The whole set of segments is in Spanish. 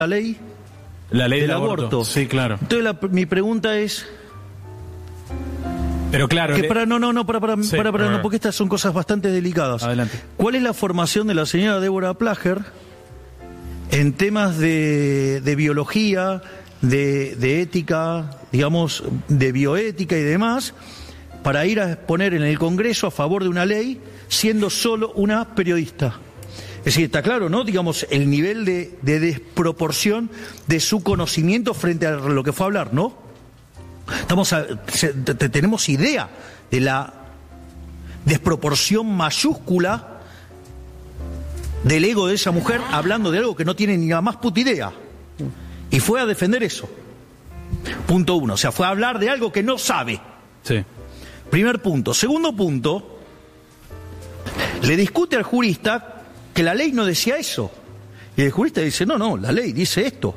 la ley del aborto. Sí, claro. Entonces mi pregunta es... Pero claro... Que no, porque estas son cosas bastante delicadas. Adelante. ¿Cuál es la formación de la señora Débora Plager en temas de biología, de ética, digamos, de bioética y demás, para ir a exponer en el Congreso a favor de una ley siendo solo una periodista? Es decir, está claro, ¿no? Digamos, el nivel de desproporción de su conocimiento frente a lo que fue a hablar, ¿no? Tenemos idea de la desproporción mayúscula del ego de esa mujer hablando de algo que no tiene ni la más puta idea. Y fue a defender eso. Punto uno. O sea, fue a hablar de algo que no sabe. Sí. Primer punto. Segundo punto, le discute al jurista que la ley no decía eso. Y el jurista dice, no, la ley dice esto.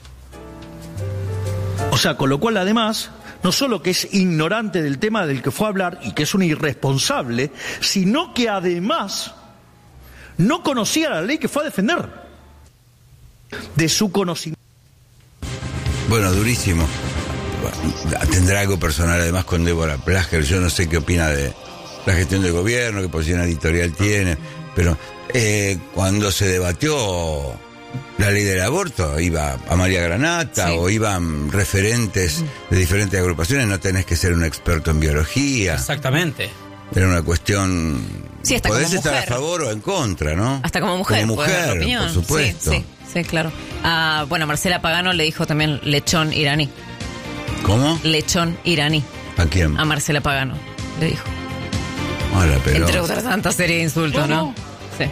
O sea, con lo cual además, no solo que es ignorante del tema del que fue a hablar y que es un irresponsable, sino que además no conocía la ley que fue a defender. De su conocimiento. Bueno, durísimo. Tendrá algo personal además con Débora Plager. Yo no sé qué opina de la gestión del gobierno, qué posición editorial tiene, pero cuando se debatió la ley del aborto, iba a María Granata, sí, o iban referentes de diferentes agrupaciones. No tenés que ser un experto en biología. Exactamente. Era una cuestión... Sí, hasta podés como estar mujer. a favor o en contra, ¿no? Hasta como mujer. Como mujer, dar opinión. por supuesto. Sí, claro. Bueno, Marcela Pagano le dijo también lechón iraní. ¿Cómo? Lechón iraní. ¿A quién? A Marcela Pagano, le dijo. Hola, pero... Entre otras tantas series de insultos, ¿no? Sí.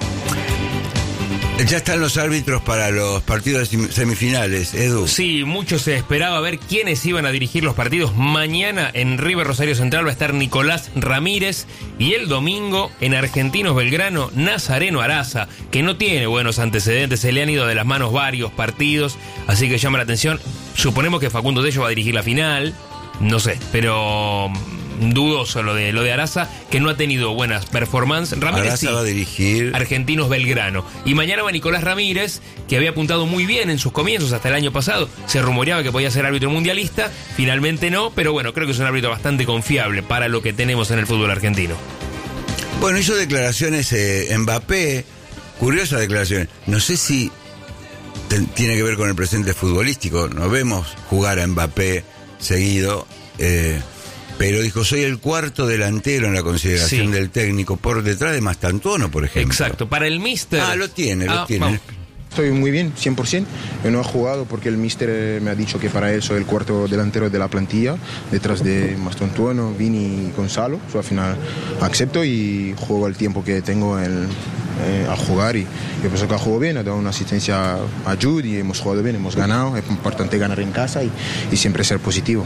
Ya están los árbitros para los partidos semifinales, Edu. Sí, mucho se esperaba ver quiénes iban a dirigir los partidos. Mañana en River Rosario Central va a estar Nicolás Ramírez y el domingo en Argentinos Belgrano, Nazareno Araza, que no tiene buenos antecedentes, se le han ido de las manos varios partidos, así que llama la atención. Suponemos que Facundo Tello va a dirigir la final, no sé, pero... dudoso lo de Araza, que no ha tenido buenas performances. Ramírez Araza sí, va a dirigir Argentinos Belgrano. Y mañana va Nicolás Ramírez, que había apuntado muy bien en sus comienzos hasta el año pasado. Se rumoreaba que podía ser árbitro mundialista, finalmente no, pero bueno, creo que es un árbitro bastante confiable para lo que tenemos en el fútbol argentino. Bueno, hizo declaraciones Mbappé, curiosas declaraciones. No sé si tiene que ver con el presente futbolístico. Nos vemos jugar a Mbappé seguido, pero dijo, soy el cuarto delantero en la consideración del técnico, por detrás de Mastantuono, por ejemplo. Exacto, para el míster... lo tiene. Vamos. Estoy muy bien, 100%. Yo no he jugado porque el míster me ha dicho que para él soy el cuarto delantero de la plantilla, detrás de Mastantuono, Vini y Gonzalo. Al final acepto y juego el tiempo que tengo a jugar, y yo pienso que ha jugado bien, ha dado una asistencia a Jude y hemos jugado bien, hemos ganado. Es importante ganar en casa y siempre ser positivo.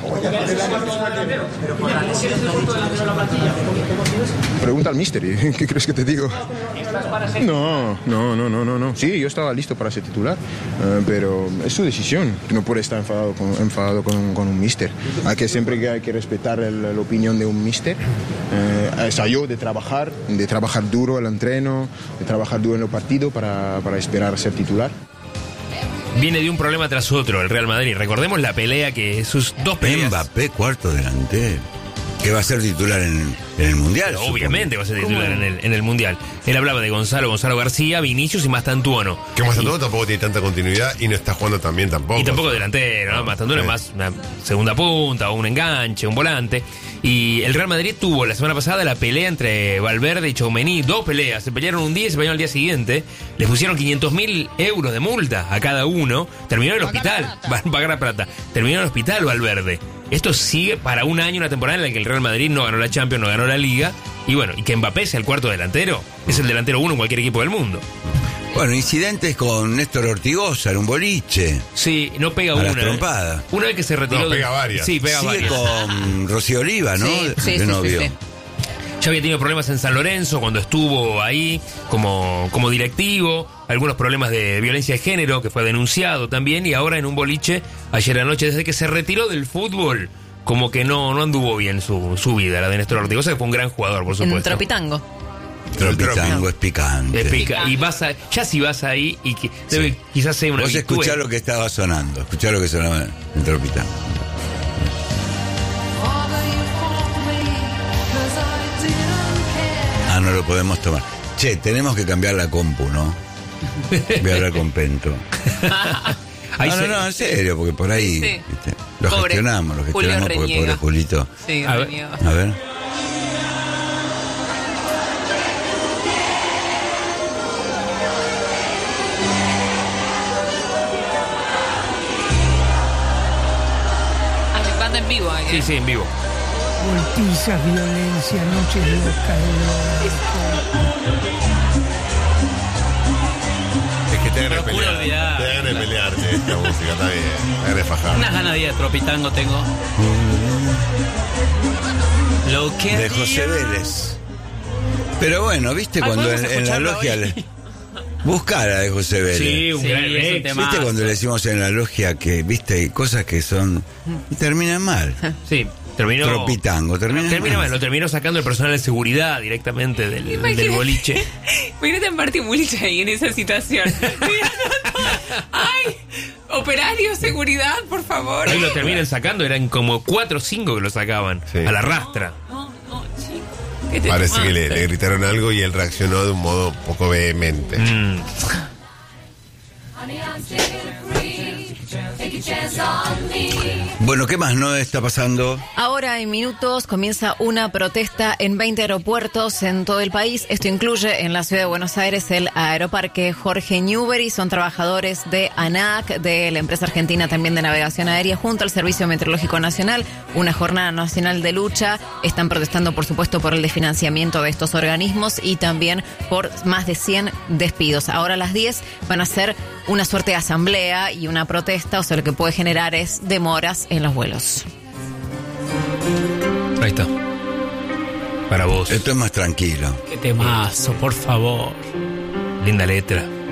Pregunta al míster, ¿qué crees que te digo? No. Sí, yo estaba listo para ser titular, pero es su decisión. No puede estar enfadado con un míster. Siempre hay que respetar la opinión de un míster. Yo de trabajar duro el entreno, de trabajar duro en el partido para esperar a ser titular. Viene de un problema tras otro el Real Madrid. Recordemos la pelea que sus dos peleas... Mbappé, cuarto delantero, que va a ser titular en el Mundial. Pero obviamente va a ser titular en el Mundial. Él hablaba de Gonzalo García, Vinicius y Mastantuono. Que Mastantuono tampoco tiene tanta continuidad y no está jugando tan bien tampoco. Y tampoco delantero, ¿no? Mastantuono es más una segunda punta, o un enganche, un volante. Y el Real Madrid tuvo la semana pasada la pelea entre Valverde y Tchouaméni, 2 peleas. Se pelearon un día y se pelearon al día siguiente. Les pusieron 500.000 euros de multa a cada uno. Terminó en el hospital. Van a pagar la plata. Terminó en el hospital Valverde. Esto sigue para un año, una temporada en la que el Real Madrid no ganó la Champions, no ganó la Liga. Y bueno, y que Mbappé sea el cuarto delantero. Es el delantero 1 en cualquier equipo del mundo. Bueno, incidentes con Néstor Ortigosa en un boliche. Sí, no pega a una. Las trompadas. Una vez que se retiró. No, pega varias. Sí, pega Sigue varias. con Rocío Oliva, ¿no? Sí, de novio. sí. Ya había tenido problemas en San Lorenzo cuando estuvo ahí como directivo, algunos problemas de violencia de género que fue denunciado también, y ahora en un boliche ayer anoche, desde que se retiró del fútbol, como que no anduvo bien su vida, la de Néstor Ortigosa, que fue un gran jugador, por supuesto. En Tropitango. Tropitango es picante. Y ya si vas ahí y que debe quizás ser una Vos escuchá lo que estaba sonando, escuchá lo que sonaba en Tropitango. No lo podemos tomar. Che, tenemos que cambiar la compu, ¿no? Voy a hablar con Pento. No, en serio, porque por ahí ¿viste? Lo gestionamos porque pobre Julito. Sí, a ver. Mi banda en vivo. Sí, en vivo. Golpizas, violencia, noches locas. Es que te hagan de pelearte esta música, está bien. Te hagan de fajar. Unas ganas de ir a Tropitango tengo. Lo que de José Vélez. Pero bueno, ¿viste cuando en la logia buscara de José Vélez? Sí, un gran ¿Viste cuando le decimos en la logia que, viste, cosas que son y terminan mal? Sí. Tropitango, termina mal. Lo terminó sacando el personal de seguridad directamente del boliche. Imagínate a Martín Bulich ahí en esa situación. ¡Ay! Operario, seguridad, por favor. Ahí lo terminan sacando, eran como 4 o 5 que lo sacaban a la rastra. No, chico. Parece que le gritaron algo y él reaccionó de un modo un poco vehemente. Bueno, ¿qué más no está pasando? Ahora en minutos comienza una protesta en 20 aeropuertos en todo el país. Esto incluye en la ciudad de Buenos Aires el aeroparque Jorge Newbery. Son trabajadores de ANAC, de la empresa argentina también de navegación aérea, junto al Servicio Meteorológico Nacional. Una jornada nacional de lucha. Están protestando, por supuesto, por el desfinanciamiento de estos organismos y también por más de 100 despidos. Ahora a las 10 van a hacer una suerte de asamblea y una protesta, o sea, lo que puede generar es demoras en los vuelos. Ahí está. Para vos. Esto es más tranquilo. Qué temazo, por favor. Linda letra.